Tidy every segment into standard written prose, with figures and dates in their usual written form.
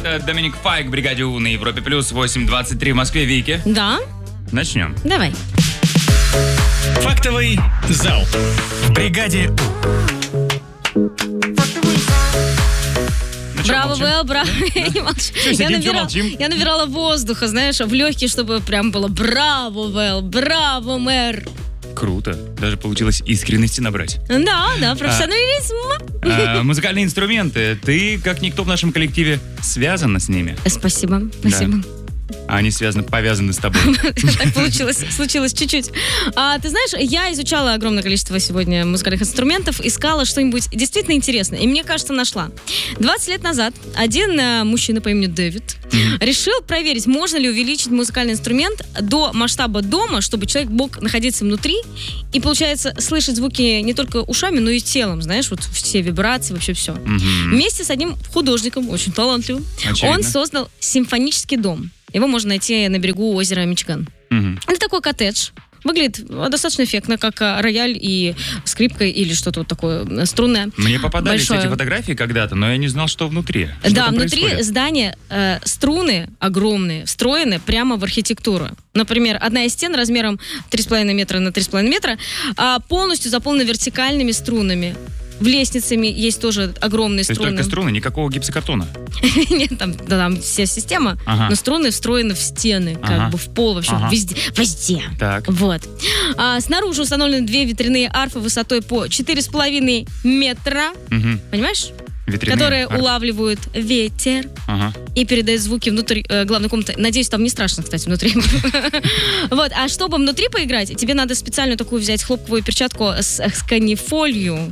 Это Доминик Файк в бригаде У на Европе Плюс, 8:23 в Москве. Вики, Да, начнем. давай. Фактовый зал в бригаде Ну, чё, Браво, молчим? Вэл, браво. Я не молчу. сидим, чё молчим? Я набирала воздуха, знаешь, в легкие, чтобы прям было браво, Вэл, браво, мэр. Круто. Даже получилось искренности набрать. Да, профессионализм. Музыкальные инструменты. Ты, как никто в нашем коллективе, связана с ними. Спасибо. А они повязаны с тобой. Так случилось чуть-чуть. Ты знаешь, я изучала огромное количество сегодня музыкальных инструментов, искала что-нибудь действительно интересное, и мне кажется, нашла. 20 лет назад один мужчина по имени Дэвид решил проверить, можно ли увеличить музыкальный инструмент до масштаба дома, чтобы человек мог находиться внутри и, получается, слышать звуки не только ушами, но и телом, знаешь, вот все вибрации, вообще все. Вместе с одним художником, очень талантливым, Очевидно. он создал симфонический дом. Его можно найти на берегу озера Мичиган. Это такой коттедж. Выглядит достаточно эффектно, как рояль и скрипка или что-то вот такое струнное. Мне попадались Большое. эти фотографии когда-то, но я не знал, что внутри. Что Да, там внутри происходит. здания струны огромные, встроены прямо в архитектуру. Например, одна из стен размером 3,5 метра на 3,5 метра полностью заполнена вертикальными струнами. В лестницами есть тоже огромные То есть струны. только струны, никакого гипсокартона. Нет, там вся система, Ага. но струны встроены в стены, Ага. как бы в пол, вообще Ага. везде. Так. Вот. Снаружи установлены 2 ветряные арфы высотой по 4,5 метра. Мгм. Понимаешь? Ветряные Которые арфы. улавливают ветер Ага. и передают звуки внутрь главной комнаты. Надеюсь, там не страшно, кстати, внутри. Вот. А чтобы внутри поиграть, тебе надо специальную такую взять хлопковую перчатку с канифолью.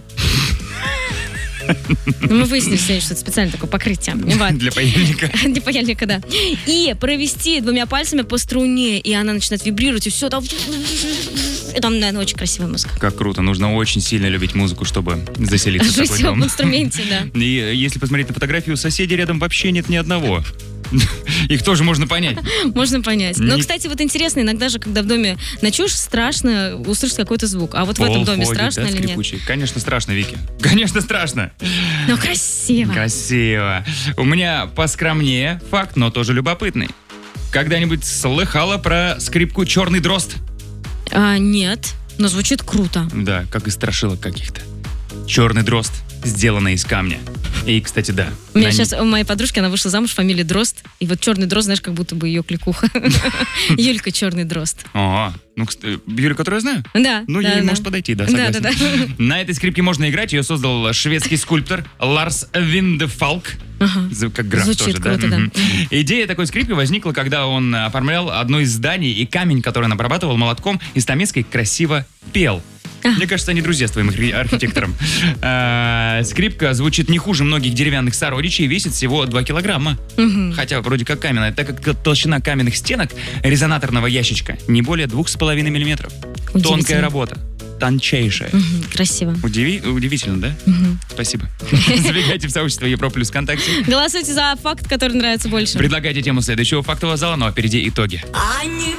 Мы выяснили, что это специально такое покрытие. Вот. Для паяльника. Для паяльника, да. И провести 2 пальцами по струне, и она начинает вибрировать, и все там... И там, наверное, очень красивая музыка. Как круто. Нужно очень сильно любить музыку, чтобы заселиться в Жить такой в дом. инструменте, да. И если посмотреть на фотографию, соседей рядом вообще нет ни одного. Их тоже можно понять. Можно понять. Но, Не- кстати, вот интересно, иногда же, когда в доме ночуешь, страшно услышать какой-то звук. А вот в этом Пол доме ходит, страшно да, или нет? скрипучий? Конечно, страшно, Вики. Конечно, страшно. Ну, красиво. Красиво. У меня поскромнее факт, но тоже любопытный. Когда-нибудь слыхала про скрипку «Черный дрозд»? Нет, но звучит круто. Да, как из страшилок каких-то. «Черный дрозд», сделано из камня. И, кстати, да. У меня на сейчас, у моей подружки, она вышла замуж, фамилия Дрозд. И вот черный дрозд, знаешь, как будто бы ее кликуха. Юлька Черный дрозд. О, ну, кстати, Юлю, которую я знаю? Да. Ну, да, ей да. может подойти, да, согласен. Да. На этой скрипке можно играть. Ее создал шведский скульптор Ларс Виндефалк. Как граф Звучит тоже, круто, да. Мгм. Идея такой скрипки возникла, когда он оформлял одно из зданий, и камень, который он обрабатывал молотком из Томецкой, красиво пел. Мне кажется, они друзья с твоим архитектором. Скрипка звучит не хуже многих деревянных сородичей и весит всего 2 килограмма. Хотя вроде как каменная, так как толщина каменных стенок резонаторного ящичка не более 2,5 миллиметров. Тонкая Удивительно. работа. Тончайшая. Красиво. Удивительно, да? Спасибо. Забегайте в сообщество Европа Плюс ВКонтакте. Голосуйте за факт, который нравится больше. Предлагайте тему следующего фактового зала, но впереди итоги.